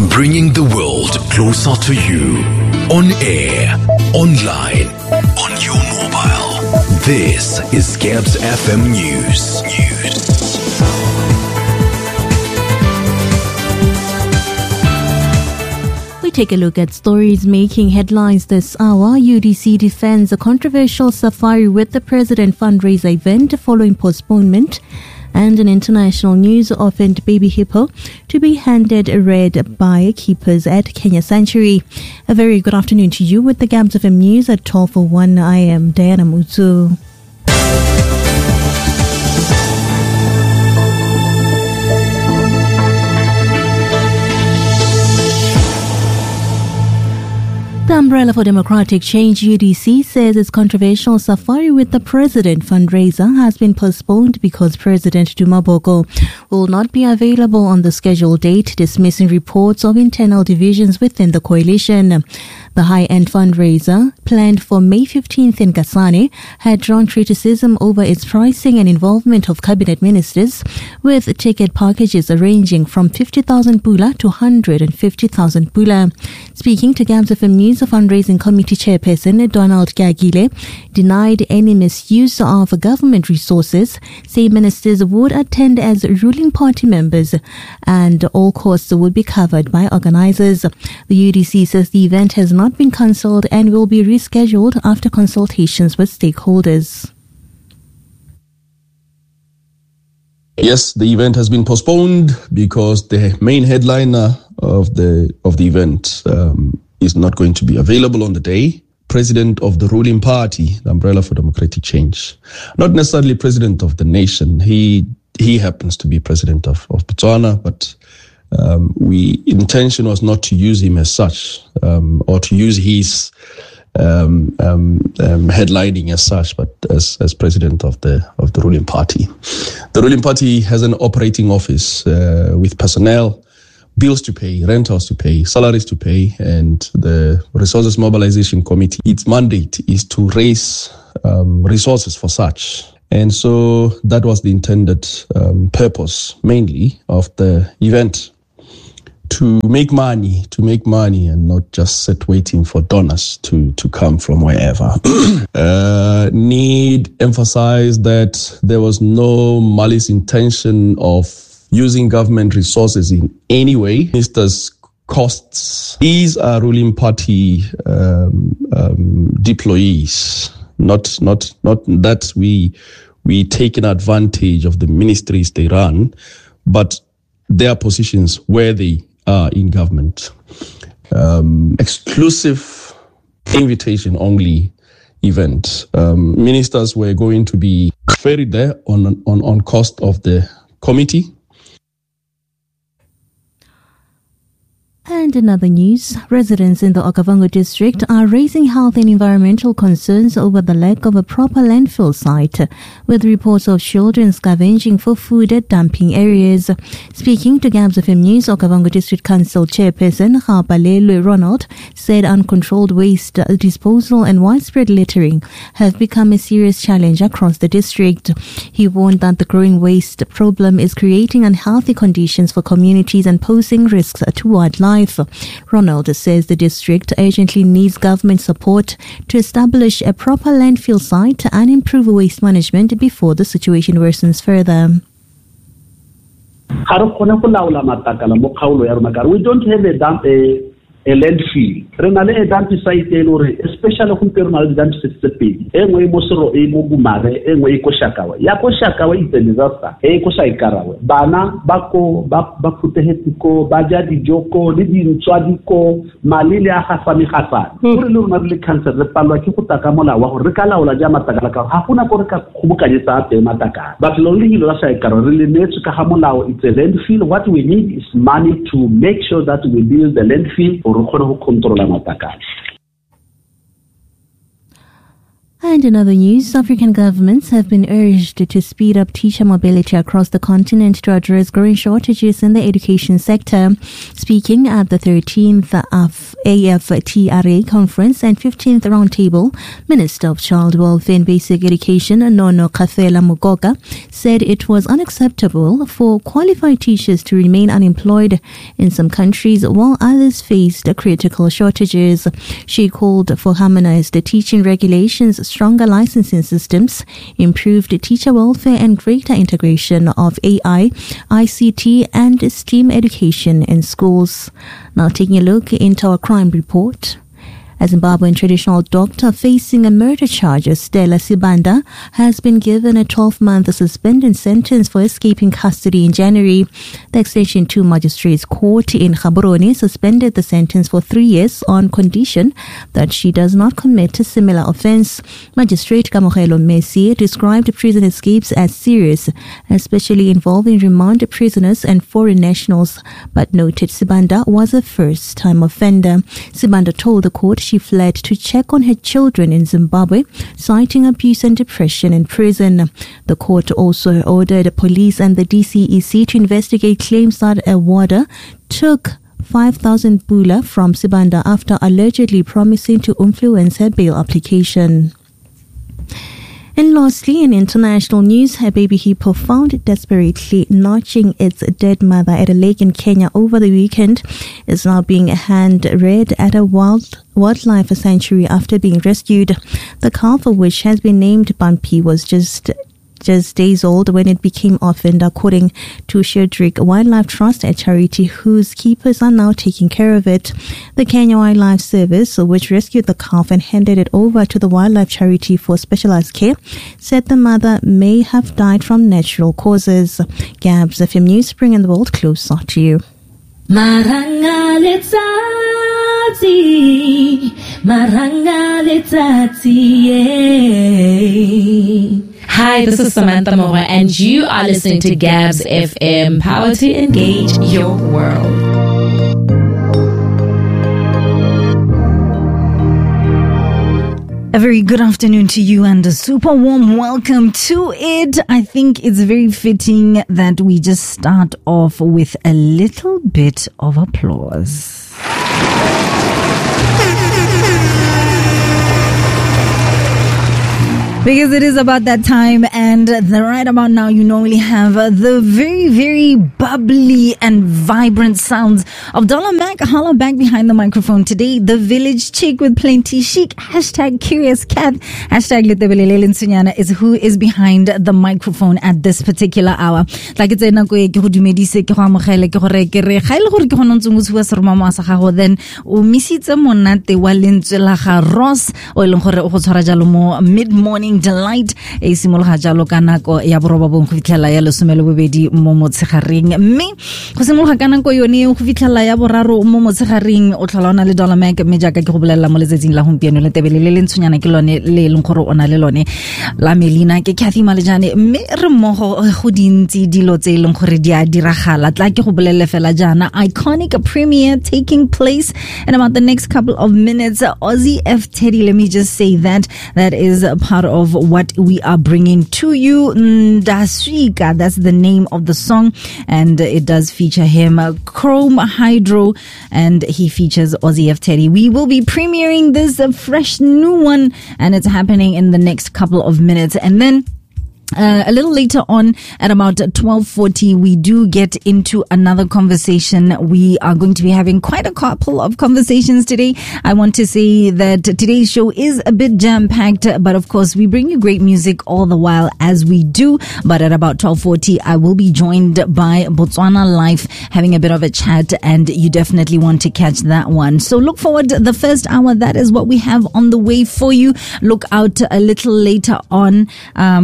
Bringing the world closer to you. On air, online, on your mobile. This is Gabs FM News. We take a look at stories making headlines this hour. UDC defends a controversial Safari with the President fundraiser event following postponement. And an international news, orphaned baby hippo to be handed red by keepers at Kenya Sanctuary. A very good afternoon to you with the Gabs FM News at 12:01. I am Diana Mutu. The Umbrella for Democratic Change UDC says its controversial Safari with the President fundraiser has been postponed because President Duma Boko will not be available on the scheduled date, dismissing reports of internal divisions within the coalition. The high-end fundraiser, planned for May 15th in Kasane, had drawn criticism over its pricing and involvement of cabinet ministers, with ticket packages ranging from 50,000 pula to 150,000 pula. Speaking to Gabs FM News, the fundraising committee chairperson Donald Gagile denied any misuse of government resources, saying ministers would attend as ruling party members and all costs would be covered by organizers. The UDC says the event has not been cancelled and will be rescheduled after consultations with stakeholders. Yes, the event has been postponed because the main headliner of the event is not going to be available on the day. President of the ruling party, the Umbrella for Democratic Change, not necessarily president of the nation. He happens to be president of Botswana, but intention was not to use him as such, or to use his headlining as such, but as president of the ruling party. The ruling party has an operating office with personnel, bills to pay, rentals to pay, salaries to pay, and the Resources Mobilization Committee, its mandate is to raise resources for such. And so that was the intended purpose, mainly, of the event. To make money and not just sit waiting for donors to come from wherever. Need emphasize that there was no malice intention of using government resources in any way. Ministers' costs. These are ruling party deployees, not that we taken advantage of the ministries they run, but their positions where they are in government. Exclusive invitation only event. Ministers were going to be ferried there on cost of the committee. And in other news, residents in the Okavango district are raising health and environmental concerns over the lack of a proper landfill site, with reports of children scavenging for food at dumping areas. Speaking to Gabs FM News, Okavango District Council Chairperson Khabalelwe Ronald said uncontrolled waste disposal and widespread littering have become a serious challenge across the district. He warned that the growing waste problem is creating unhealthy conditions for communities and posing risks to wildlife. Ronald says the district urgently needs government support to establish a proper landfill site and improve waste management before the situation worsens further. We don't have a landfill. Renale a dump site especially when dump site engwe mosoro e mogumare engwe e koshakawa ya koshakawa is a disaster e koshaikarawe bana bako bafutehetiko bajadi joko le dintswadiko malile a gafane gafane gore le rona le cancer le palwa ke go taka mola wa gore re ka laola ja matakala ka ha gona gore ka khobokanyetsa a te matakala but lo le hilo la shaikaro re le netse ka ha molao it's a landfill. What we need is money to make sure that we build the landfill or control matakala. And in other news, African governments have been urged to speed up teacher mobility across the continent to address growing shortages in the education sector. Speaking at the 13th AFTRA conference and 15th roundtable, Minister of Child Welfare and Basic Education, Nono Kafela Mugoka, said it was unacceptable for qualified teachers to remain unemployed in some countries while others faced critical shortages. She called for harmonized teaching regulations, stronger licensing systems, improved teacher welfare and greater integration of AI, ICT and STEAM education in schools. Now taking a look into our crime report. A Zimbabwean traditional doctor facing a murder charge, Stella Sibanda, has been given a 12-month suspended sentence for escaping custody in January. The Extension 2 Magistrates Court in Gaborone suspended the sentence for 3 years on condition that she does not commit a similar offense. Magistrate Kamogelo Messi described prison escapes as serious, especially involving remand prisoners and foreign nationals, but noted Sibanda was a first-time offender. Sibanda told the court she fled to check on her children in Zimbabwe, citing abuse and depression in prison. The court also ordered police and the DCEC to investigate claims that a warder took 5,000 bula from Sibanda after allegedly promising to influence her bail application. And lastly, in international news, a baby hippo found desperately notching its dead mother at a lake in Kenya over the weekend is now being hand-reared at a wildlife sanctuary after being rescued. The calf, which has been named Bumpy, was just days old when it became orphaned, according to Shedrick Wildlife Trust, a charity whose keepers are now taking care of it. The Kenya Wildlife Service, which rescued the calf and handed it over to the wildlife charity for specialized care, said the mother may have died from natural causes. Gabs FM News, bringing the world closer to you. Maranga letsatsi. Hi, this is Samantha Moore, and you are listening to Gabs FM, power to engage your world. A very good afternoon to you and a super warm welcome to it. I think it's very fitting that we just start off with a little bit of applause. Because it is about that time, and right about now, you normally have the very, very bubbly and vibrant sounds of Dollar Mac. Holla back behind the microphone today. The village chick with plenty chic. Hashtag curious cat. Hashtag Litebelele Nsunyana is who is behind the microphone at this particular hour. Like it's then o misitse monate wa lentswe la ga Ross o eleng gore o go tshwara jalo mo mid-morning delight e simologa jalo ka nako ya boroba bong go fitlhela ya 12 mo motshegareng, mme go simologa ka nako yone go fitlhela ya boraro mo motshegareng o tlhalana le Dollar Mac, mme jaaka ke go bolela mo letsetsing la gompieno le Tebelele le Ntshonyana ke lone le leng gore ona le lone la Melina ke Kathy Malejane, mme re mmogo go dintsi dilo tse leng gore di a diragala tla ke go bolelle fela jana iconic premiere taking place in about the next couple of minutes. Ozzy F Teddy, let me just say that is a part of what we are bringing to you. Ndaswika, that's the name of the song, and it does feature him, Chrome Hydro, and he features Ozzy F Teddy. We will be premiering this fresh new one, and it's happening in the next couple of minutes, and then a little later on at about 12:40, we do get into another conversation. We are going to be having quite a couple of conversations today. I want to say that today's show is a bit jam-packed, but of course we bring you great music all the while as we do. But at about 12:40, I will be joined by Botswana Life having a bit of a chat, and you definitely want to catch that one. So look forward to the first hour. That is what we have on the way for you. Look out a little later on. I think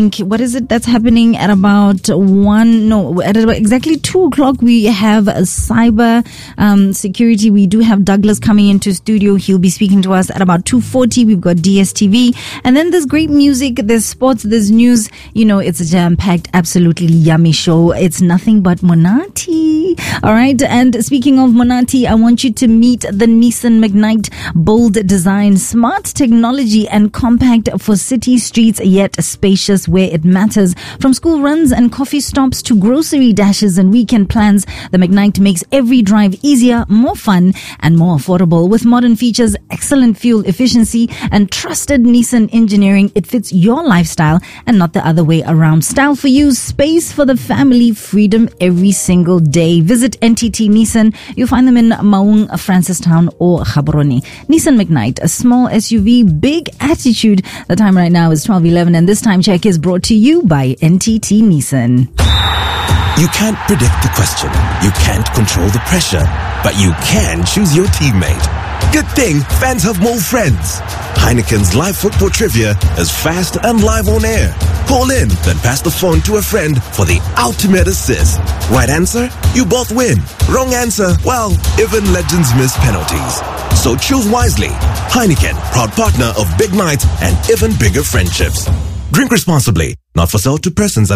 think, what is it that's happening at about exactly 2 o'clock? We have cyber security. We do have Douglas coming into studio. He'll be speaking to us at about 2:40. We've got DSTV. And then there's great music, there's sports, there's news. You know, it's a jam-packed, absolutely yummy show. It's nothing but Monati. All right. And speaking of Monati, I want you to meet the Nissan Magnite. Bold design, smart technology, and compact for city streets, yet spacious where it matters. From school runs and coffee stops to grocery dashes and weekend plans, the Magnite makes every drive easier, more fun, and more affordable. With modern features, excellent fuel efficiency, and trusted Nissan engineering, it fits your lifestyle and not the other way around. Style for you, space for the family, freedom every single day. Visit NTT Nissan. You'll find them in Maung, Francistown, or Gaborone. Nissan Magnite, a small SUV, big attitude. The time right now is 12:11, and this time check is brought to you by NTT Nissan. You can't predict the question. You can't control the pressure. But you can choose your teammate. Good thing fans have more friends. Heineken's live football trivia is fast and live on air. Call in, then pass the phone to a friend for the ultimate assist. Right answer? You both win. Wrong answer? Well, even legends miss penalties. So choose wisely. Heineken, proud partner of big nights and even bigger friendships. Drink responsibly. Not for sale to persons